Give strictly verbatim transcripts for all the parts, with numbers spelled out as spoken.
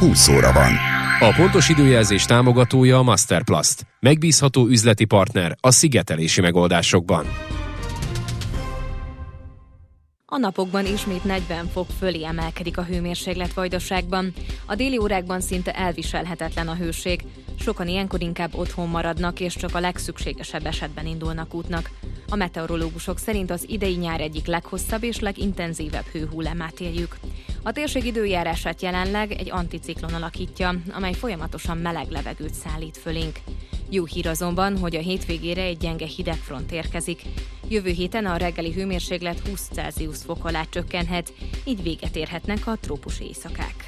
húsz óra van. A pontos időjelzés támogatója a Masterplast. Megbízható üzleti partner a szigetelési megoldásokban. A napokban ismét negyven fok fölé emelkedik a hőmérséklet Vajdaságban. A déli órákban szinte elviselhetetlen a hőség. Sokan ilyenkor inkább otthon maradnak, és csak a legszükségesebb esetben indulnak útnak. A meteorológusok szerint az idei nyár egyik leghosszabb és legintenzívebb hőhullámát éljük. A térség időjárását jelenleg egy anticiklon alakítja, amely folyamatosan meleg levegőt szállít fölénk. Jó hír azonban, hogy a hétvégére egy gyenge hidegfront érkezik. Jövő héten a reggeli hőmérséklet húsz Celsius fok alá csökkenhet, így véget érhetnek a trópusi éjszakák.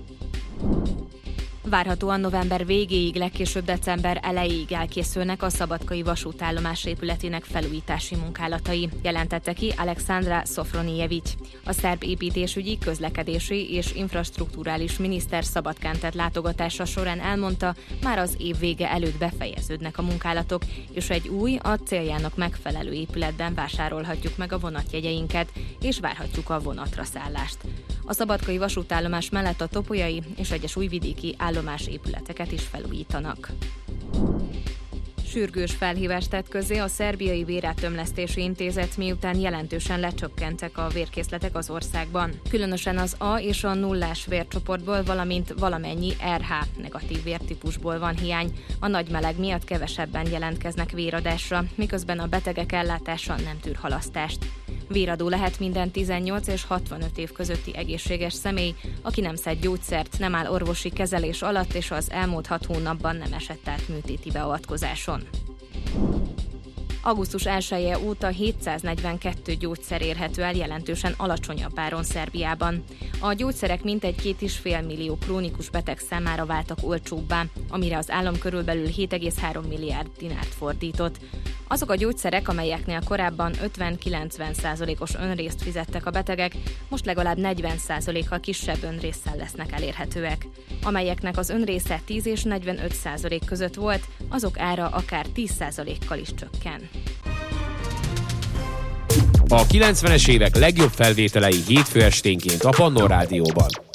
Várhatóan november végéig, legkésőbb december elejéig elkészülnek a szabadkai vasútállomás épületének felújítási munkálatai, jelentette ki Alexandra Szofronijevics. A szerb építésügyi, közlekedési és infrastrukturális miniszter Szabadkán tett látogatása során elmondta, már az év vége előtt befejeződnek a munkálatok, és egy új, a céljának megfelelő épületben vásárolhatjuk meg a vonatjegyeinket, és várhatjuk a vonatra szállást. A szabadkai vasútállomás mellett a topolyai és egyes újvidéki állomás épületeket is felújítanak. Sürgős felhívást tett közzé a Szerbiai Vérátömlesztési Intézet, miután jelentősen lecsökkentek a vérkészletek az országban. Különösen az A és a nullás vércsoportból, valamint valamennyi er há negatív vértípusból van hiány. A nagy meleg miatt kevesebben jelentkeznek véradásra, miközben a betegek ellátása nem tűr halasztást. Véradó lehet minden tizennyolc és hatvanöt év közötti egészséges személy, aki nem szed gyógyszert, nem áll orvosi kezelés alatt, és az elmúlt hat hónapban nem esett át műtéti beavatkozáson. augusztus elseje óta hétszáznegyvenkettő gyógyszer érhető el jelentősen alacsonyabb áron Szerbiában. A gyógyszerek mintegy két és fél millió krónikus beteg számára váltak olcsóbbá, amire az állam körülbelül hét egész három milliárd dinárt fordított. Azok a gyógyszerek, amelyeknél korábban ötven-kilencven százalékos önrészt fizettek a betegek, most legalább negyven százalékkal kisebb önrésszel lesznek elérhetőek. Amelyeknek az önrésze tíz és negyvenöt százalék között volt, azok ára akár tíz százalékkal is csökken. A kilencvenes évek legjobb felvételei hétfő esténként a Pannón Rádióban.